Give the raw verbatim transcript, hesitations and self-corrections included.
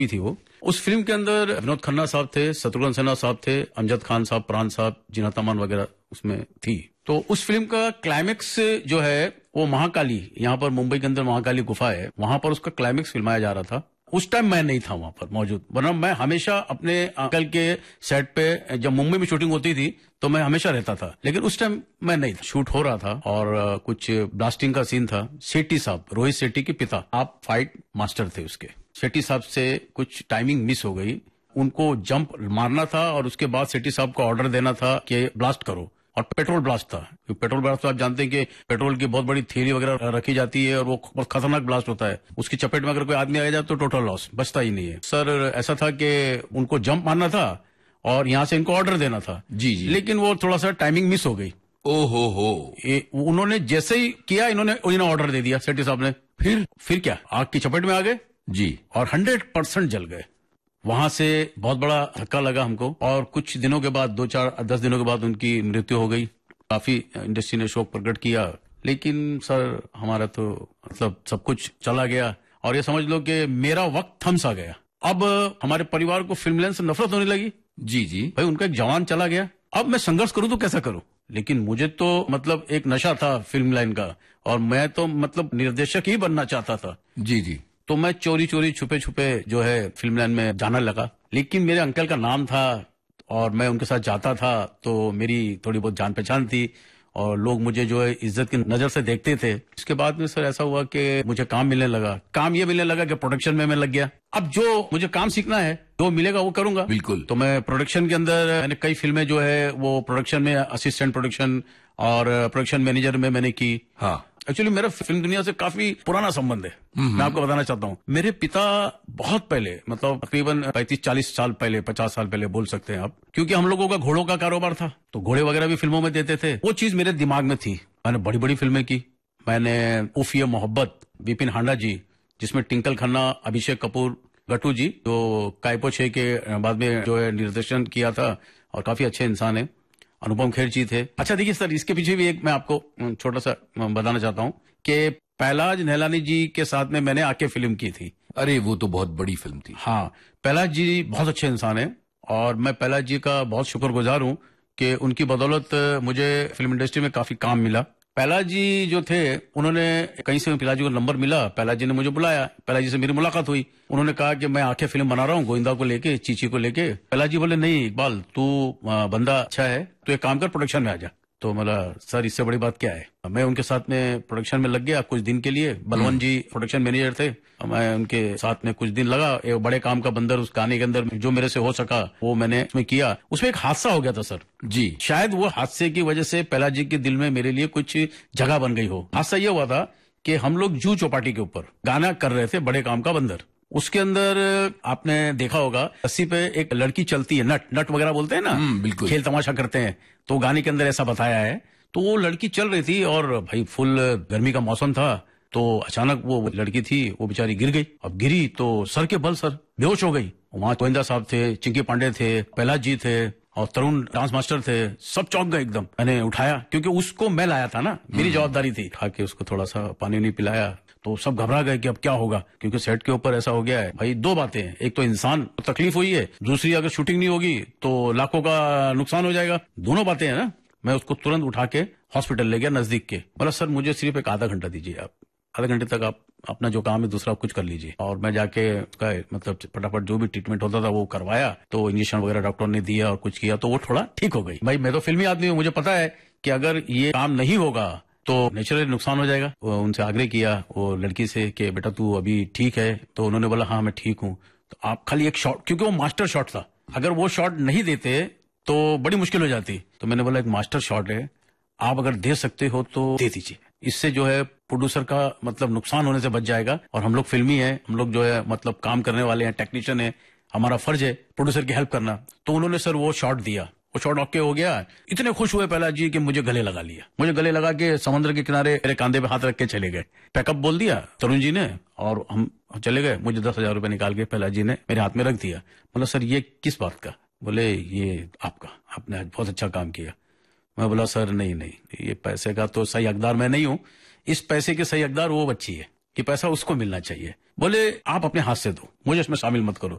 की थी वो। उस फिल्म के अंदर विनोद खन्ना साहब थे, शत्रुघ्न सिन्हा साहब थे, अमजद खान साहब, प्राण साहब, जीनत अमान वगैरह उसमें थी। तो उस फिल्म का क्लाइमेक्स जो है वो महाकाली, यहाँ पर मुंबई के अंदर महाकाली गुफा है, वहां पर उसका क्लाइमेक्स फिल्माया जा रहा था। उस टाइम मैं नहीं था वहां पर मौजूद, वरना मैं हमेशा अपने अंकल के सेट पे, जब मुंबई में शूटिंग होती थी तो मैं हमेशा रहता था, लेकिन उस टाइम मैं नहीं था। शूट हो रहा था और कुछ ब्लास्टिंग का सीन था। सेठी साहब, रोहित सेठी के पिता, आप फाइट मास्टर थे उसके। सेठी साहब से कुछ टाइमिंग मिस हो गई, उनको जंप मारना था और उसके बाद सेठी साहब को ऑर्डर देना था कि ब्लास्ट करो, और पेट्रोल ब्लास्ट था। पेट्रोल ब्लास्ट तो आप जानते हैं कि पेट्रोल की बहुत बड़ी थैली वगैरह रखी जाती है और वो बहुत खतरनाक ब्लास्ट होता है। उसकी चपेट में अगर कोई आदमी आ जाए तो टोटल लॉस, बचता ही नहीं है। सर ऐसा था कि उनको जंप मारना था और यहाँ से इनको ऑर्डर देना था। जी जी। लेकिन वो थोड़ा सा टाइमिंग मिस हो गई। ओ हो हो उन्होंने जैसे ही किया, इन्होंने इन्होंने ऑर्डर दे दिया सेठी साहब ने। फिर फिर क्या, आग की चपेट में आ गए जी, और हंड्रेड परसेंट जल गए। वहां से बहुत बड़ा धक्का लगा हमको, और कुछ दिनों के बाद, दो चार दस दिनों के बाद उनकी मृत्यु हो गई। काफी इंडस्ट्री ने शोक प्रकट किया, लेकिन सर हमारा तो मतलब सब कुछ चला गया, और ये समझ लो कि मेरा वक्त थम सा गया। अब हमारे परिवार को फिल्म लाइन से नफरत होने लगी। जी जी। भाई उनका एक जवान चला गया, अब मैं संघर्ष करूं तो कैसा करूं। लेकिन मुझे तो मतलब एक नशा था फिल्म लाइन का, और मैं तो मतलब निर्देशक ही बनना चाहता था। जी जी। तो मैं चोरी चोरी छुपे छुपे जो है फिल्म लाइन में जाना लगा। लेकिन मेरे अंकल का नाम था और मैं उनके साथ जाता था, तो मेरी थोड़ी बहुत जान पहचान थी और लोग मुझे जो है इज्जत की नजर से देखते थे। इसके बाद में सर ऐसा हुआ कि मुझे काम मिलने लगा। काम ये मिलने लगा कि प्रोडक्शन में मैं लग गया। अब जो मुझे काम सीखना है, जो मिलेगा वो करूंगा। बिल्कुल। तो मैं प्रोडक्शन के अंदर, मैंने कई फिल्में जो है वो प्रोडक्शन में असिस्टेंट प्रोडक्शन और प्रोडक्शन मैनेजर में मैंने की। हाँ, एक्चुअली मेरा फिल्म दुनिया से काफी पुराना संबंध है। मैं आपको बताना चाहता हूँ, मेरे पिता बहुत पहले, मतलब तकरीबन पैंतीस चालीस साल पहले, पचास साल पहले बोल सकते हैं आप, क्योंकि हम लोगों का घोड़ों का कारोबार था, तो घोड़े वगैरह भी फिल्मों में देते थे। वो चीज मेरे दिमाग में थी। मैंने बड़ी बड़ी फिल्में की। मैंने उफ ये मोहब्बत, विपिन हांडा जी, जिसमें टिंकल खन्ना, अभिषेक कपूर, गट्टू जी, जो कायपो छे के बाद में जो है निर्देशन किया था, और काफी अच्छे इंसान है। अनुपम खेर जी थे। अच्छा देखिए सर, इसके पीछे भी एक मैं आपको छोटा सा बताना चाहता हूँ कि पहलाज नहलानी जी के साथ में मैंने आके फिल्म की थी। अरे वो तो बहुत बड़ी फिल्म थी। हाँ, पहलाज जी बहुत अच्छे इंसान हैं, और मैं पहलाज जी का बहुत शुक्रगुजार हूँ कि उनकी बदौलत मुझे फिल्म इंडस्ट्री में काफी काम मिला। पहलाज जी जो थे, उन्होंने कहीं से पहलाज जी को नंबर मिला, पहलाज जी ने मुझे बुलाया, पहलाज जी से मेरी मुलाकात हुई। उन्होंने कहा कि मैं आके फिल्म बना रहा हूँ गोविंदा को लेके, चीची को लेके। पहलाज जी बोले, नहीं इकबाल, तू बंदा अच्छा है, तू एक काम कर, प्रोडक्शन में आ जा। तो बोला सर इससे बड़ी बात क्या है। मैं उनके साथ में प्रोडक्शन में लग गया कुछ दिन के लिए। बलवंत जी प्रोडक्शन मैनेजर थे, मैं उनके साथ में कुछ दिन लगा। एक बड़े काम का बंदर उस गाने के अंदर जो मेरे से हो सका वो मैंने उसमें किया। उसमें एक हादसा हो गया था सर जी। शायद वो हादसे की वजह से पहलाज जी के दिल में मेरे लिए कुछ जगह बन गई हो। हादसा ये हुआ था कि हम लोग जू चौपाटी के ऊपर गाना कर रहे थे, बड़े काम का बंदर। उसके अंदर आपने देखा होगा, रस्सी पे एक लड़की चलती है, नट नट वगैरह बोलते हैं ना, बिल्कुल, खेल तमाशा करते हैं। तो गाने के अंदर ऐसा बताया है। तो वो लड़की चल रही थी और भाई फुल गर्मी का मौसम था, तो अचानक वो लड़की थी, वो बेचारी गिर गई। अब गिरी तो सर के बल सर बेहोश हो गई। वहां गोविंदा साहब थे, चिंकी पांडे थे, पहलाज जी थे, और तरुण डांस मास्टर थे। सब चौंक गए एकदम। मैंने उठाया, क्योंकि उसको मैं लाया था ना, मेरी जवाबदारी थी। उठा के उसको थोड़ा सा पानी नहीं पिलाया, तो सब घबरा गए कि अब क्या होगा, क्योंकि सेट के ऊपर ऐसा हो गया है। भाई दो बातें हैं, एक तो इंसान को तकलीफ हुई है, दूसरी अगर शूटिंग नहीं होगी तो लाखों का नुकसान हो जाएगा। दोनों बातें हैं ना। मैं उसको तुरंत उठा के हॉस्पिटल ले गया नजदीक के। बोला सर मुझे सिर्फ एक आधा घंटा दीजिए, आप आधे घंटे तक आप अपना जो काम है दूसरा कुछ कर लीजिए। और मैं जाके उसका मतलब फटाफट जो भी ट्रीटमेंट होता था वो करवाया। तो इंजेक्शन वगैरह डॉक्टर ने दिया और कुछ किया, तो वो थोड़ा ठीक हो गई। भाई मैं तो फिल्मी आदमी हूँ, मुझे पता है कि अगर ये काम नहीं होगा तो नेचुरली नुकसान हो जाएगा। उनसे आग्रह किया वो लड़की से कि बेटा तू अभी ठीक है। तो उन्होंने बोला हाँ मैं ठीक हूँ, तो आप खाली एक शॉट, क्योंकि वो मास्टर शॉट था, अगर वो शॉट नहीं देते तो बड़ी मुश्किल हो जाती। तो मैंने बोला एक मास्टर शॉट है, आप अगर दे सकते हो तो दे दीजिए। इससे जो है प्रोड्यूसर का मतलब नुकसान होने से बच जाएगा, और हम लोग फिल्मी है, हम लोग जो है मतलब काम करने वाले हैं, टेक्नीशियन है, हमारा फर्ज है प्रोड्यूसर की हेल्प करना। तो उन्होंने सर वो शॉट दिया, वो शॉट ओके हो गया। इतने खुश हुए पहलाज जी कि मुझे गले लगा लिया। मुझे गले लगा के समुद्र के किनारे मेरे कांधे पे हाथ रख के चले गए। पैकअप बोल दिया तरुण जी ने, और हम चले गए। मुझे दस हजार रुपए निकाल के पहलाज जी ने मेरे हाथ में रख दिया। बोला सर ये किस बात का। बोले ये आपका, आपने आज बहुत अच्छा काम किया। मैं बोला सर नहीं नहीं, ये पैसे का तो सही हकदार मैं नहीं हूँ, इस पैसे के सही हकदार वो बच्ची है कि पैसा उसको मिलना चाहिए। बोले आप अपने हाथ से दो, मुझे इसमें शामिल मत करो।